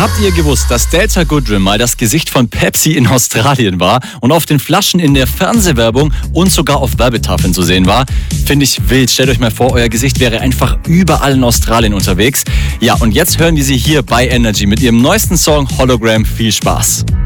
Habt ihr gewusst, dass Delta Goodrem mal das Gesicht von Pepsi in Australien war und auf den Flaschen in der Fernsehwerbung und sogar auf Werbetafeln zu sehen war? Finde ich wild. Stellt euch mal vor, euer Gesicht wäre einfach überall in Australien unterwegs. Ja, und jetzt hören wir sie hier bei Energy mit ihrem neuesten Song Hologram. Viel Spaß.